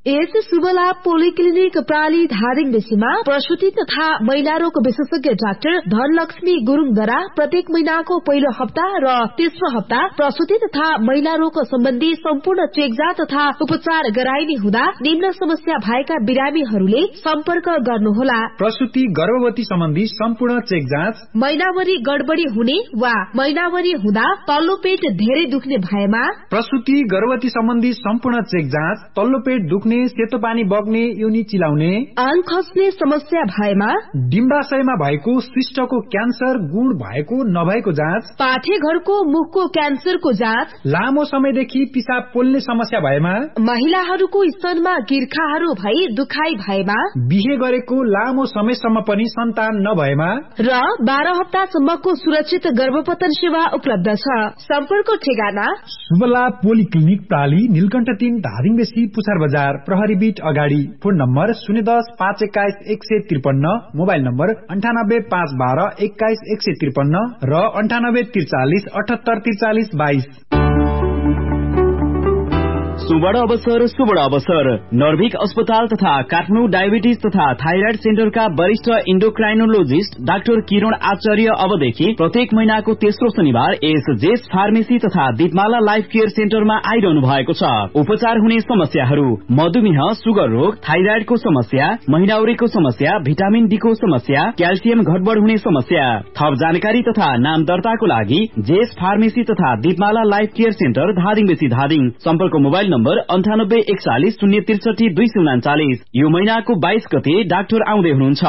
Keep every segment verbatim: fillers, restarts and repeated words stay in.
यस शुभ लाभ पोलिक्लिनिक प्राली धादिङ बेसीमा प्रसूति तथा महिला रोग विशेषज्ञ डाक्टर धनलक्ष्मी गुरुङद्वारा प्रत्येक महिनाको पहिलो हप्ता र तेस्रो हप्ता प्रसूति तथा महिला रोग सम्बन्धी सम्पूर्ण चेकजाँच तथा उपचार गराइने हुँदा निम्न समस्या भएका बिरामीहरूले सम्पर्क गर्नुहोला। प्रसूति गर्भवती सम्बन्धी सम्पूर्ण चेकजाँच, महिनावरी गडबडी हुने वा महिनावरी हुँदा तल्लो पेट धेरै दुख्ने भएमा, प्रसूति गर्भवती सम्बन्धी सम्पूर्ण चेकजाँच, तल्लो पेट दुख्ने, सेतो पानी बग्ने, योनी चिलाउने, आङ खस्ने समस्या भएमा, डिम्बाशयमा भएको सिस्टको क्यान्सर गुण भएको नभएको जाँच, पाठेघरको मुखको क्यान्सरको जाँच, लामो समयदेखि पिसाब पोल्ने समस्या भएमा, महिलाहरूको स्तनमा गिर्खाहरू भई दुखाइ भएमा, बिहे गरेको लामो समयसम्म पनि सन्तान नभएमा र बाह्र हप्तासम्मको सुरक्षित गर्भपतन सेवा उपलब्ध छ। सम्पर्क ठेगाना शुभला पोलिक्लिनिक प्राली, नीलकण्ठ तीन, धादिङ बेसी, पुछार बजार, प्रहरी बीट अगाडि। फोन नम्बर शून्य दस पाँच एक्काइस एक सय त्रिपन्न, मोबाइल नम्बर अन्ठानब्बे पाँच बाह्र एक्काइस एक सय त्रिपन्न र अन्ठानब्बे त्रिचालिस अठहत्तर त्रिचालिस बाइस। सुवर्ण अवसर सुवर्ण अवसर नर्भिक अस्पताल तथा काठमाडौँ डायबिटिज तथा थाइराइड सेन्टरका वरिष्ठ इन्डोक्राइनोलोजिस्ट डाक्टर किरण आचार्य अबदेखि प्रत्येक महिनाको तेस्रो शनिबार एस जेस फार्मेसी तथा दिपमाला लाइफ केयर सेन्टरमा आइरहनु भएको छ। उपचार हुने समस्याहरू मधुमेह, सुगर रोग, थाइराइडको समस्या, महिनाउरीको समस्या, भिटामिन डी को समस्या, क्याल्सियम घटबड हुने समस्या। थप जानकारी तथा नाम दर्ताको लागि जेस फार्मेसी तथा दिपमाला लाइफ केयर सेन्टर धादिङ बेसी धादिङ। सम्पर्क मोबाइल नम्बर अन्ठानब्बे एकचालिस शून्य त्रिसठी दुई सय उनाचालिस। यो महिनाको बाइस गते डाक्टर आउँदै हुनुहुन्छ।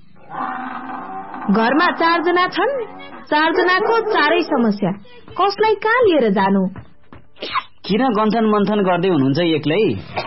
घरमा चारजना छन्, चारजनाको चारै समस्या, कसलाई कहाँ लिएर जानु? किन गन्थन मन्थन गर्दै हुनुहुन्छ एक्लै?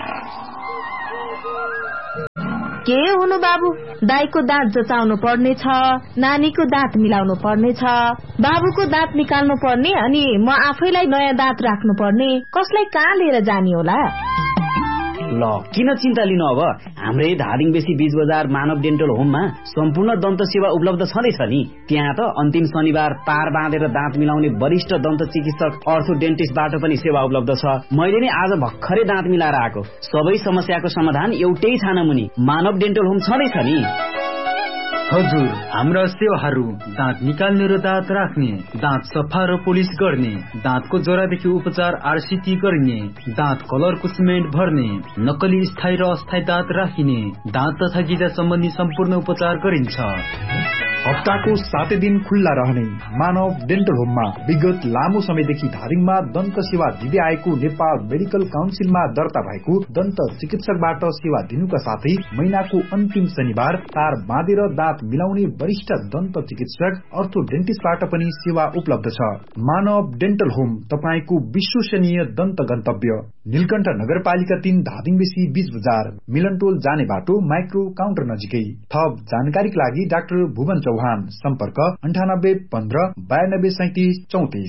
के हुनु बाबु, दाइको दाँत जचाउनु पर्ने छ, नानीको दाँत मिलाउनु पर्ने छ, बाबुको दाँत निकाल्नु पर्ने, अनि म आफैलाई नयाँ दाँत राख्नु पर्ने, कसलाई कहाँ लिएर जाने होला? ल किन चिन्ता लिनु, अब हाम्रै धादिङ बेसी बीच बजार मानव डेन्टल होममा सम्पूर्ण दन्त सेवा उपलब्ध छँदैछ नि। त्यहाँ त अन्तिम शनिबार तार बाँधेर दाँत मिलाउने वरिष्ठ दन्त चिकित्सक अर्थो डेन्टिस्टबाट पनि सेवा उपलब्ध छ। मैले नै आज भर्खरै दाँत मिलाएर आएको। सबै समस्याको समाधान एउटै छानामुनि मानव डेन्टल होम छँदैछ नि। हजुर, हाम्रा सेवाहरू दाँत निकाल्ने र दाँत राख्ने, दाँत सफा र पोलिस गर्ने, दाँतको जरादेखि उपचार आरसीटी गर्ने, दाँत कलरको सिमेन्ट भर्ने, नक्कली स्थायी र अस्थायी दाँत राखिने, दाँत तथा गिजा सम्बन्धी सम्पूर्ण उपचार गरिन्छ। हप्ताको सातै दिन खुल्ला रहने मानव डेन्टल होममा विगत लामो समयदेखि धादिङमा दन्त सेवा दिँदै आएको नेपाल मेडिकल काउन्सिलमा दर्ता भएको दन्त चिकित्सकबाट सेवा दिनुका साथै महिनाको अन्तिम शनिबार तार बाँधेर दाँत मिलाउने वरिष्ठ दन्त चिकित्सक अर्थो डेन्टिस्टबाट पनि सेवा उपलब्ध छ। मानव डेन्टल होम तपाईको विश्वसनीय दन्त गन्तव्य, नीलकण्ठ नगरपालिका तीन, धादिङ बेसी बीच बजार, मिलनटोल जाने बाटो, माइक्रो काउन्टर नजिकै। थप जानकारीका लागि डाक्टर भुवन चौहान, सम्पर्क अन्ठानब्बे पन्ध्र बयानब्बे सैतिस चौतिस।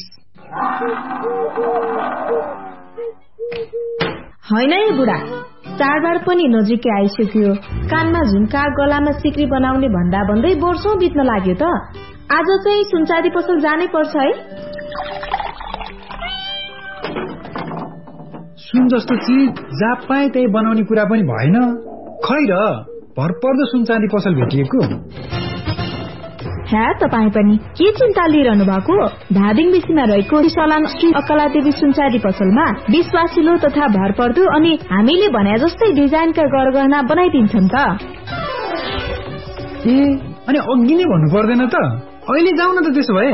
होइन है बुढा, चाडबाड पनि नजिकै आइसक्यो। कानमा झुम्का, गलामा सिक्री बनाउने भन्दा भन्दै वर्षौं बित्न लाग्यो त। आज चाहिँ सुनचाँदी पसल जानै पर्छ है। सुन जस्तो चिज जहाँ पाए त्यही बनाउने कुरा पनि भएन। खै र भरपर्दो सुनचाँदी पसल भेटिएको। हे तपाईँ पनि के चिन्ता लिइरहनु भएको? धादिङ बेसीमा रहेको सलाङ श्री अकलादेवी सुनचाँदी पसलमा विश्वासिलो तथा भरपर्दो अनि हामीले भने जस्तै डिजाइनका गरगहना बनाइदिन्छन् त। ए अनि अघि नै भन्नु पर्दैन त? अहिले जाउँ न त त्यसो भए।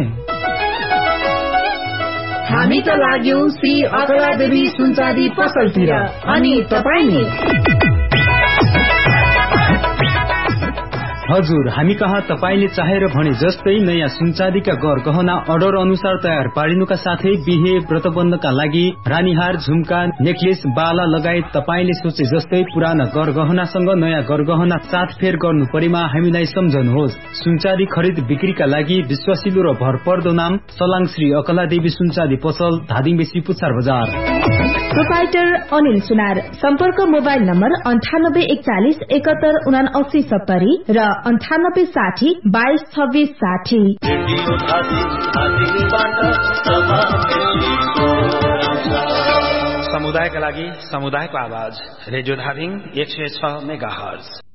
हामी त लाग्यौं श्री अकलादेवी सुनचाँदी पसलतिर, अनि तपाईँ नि? हजुर, हामी कहाँ तपाईले चाहेर भने जस्तै नयाँ सुनचाँदीका गर गहना अर्डर अनुसार तयार पारिनुका साथै बिहे व्रतबन्धका लागि रानीहार, झुम्का, नेकलेस, बाला लगायत तपाईले सोचे जस्तै पुराना गर गहनासँग नयाँ गर गहना साथफेर गर्नु परेमा हामीलाई सम्झनुहोस्। सुनचाँदी खरिद बिक्रीका लागि विश्वासिलो र भरपर्दो नाम सलाङ श्री अकलादेवी सुनचाँदी पसल, धादिङ बेसी, पुछार बजार। प्रोपाइटर अनिल सुनार, सम्पर्क मोबाइल नम्बर अन्ठानब्बे एकचालिस एकहत्तर उना अस्सी सत्तरी र अन्ठानब्बे साठी बाइस छब्बीस साठी। समुदायका लागि समुदायको आवाज रेडियो धादिङ एक सय छ मेगा हर्ज।